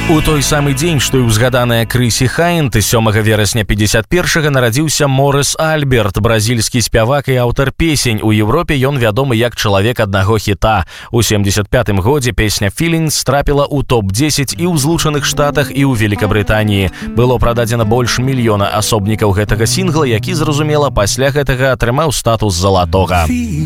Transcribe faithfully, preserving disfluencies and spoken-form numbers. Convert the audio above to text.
У той самы дзень, што і ўзгаданая Крысі Хайнт, сёмага верасня пятьдесят першага нарадзіўся Морыс Альберт, бразільскі спявак і аўтар песень. У Еўропе ён вядомы як чалавек аднаго хіта. У семьдесят пятым годзе песня «Feelings» трапіла ў топ дзесяць і ў Злучаных Штатах, і ў Великабрытаніі. Было прададзена больш мільёна асобнікаў гэтага сінгла, які, зразумела, пасля гэтага атрымаў статус залатога.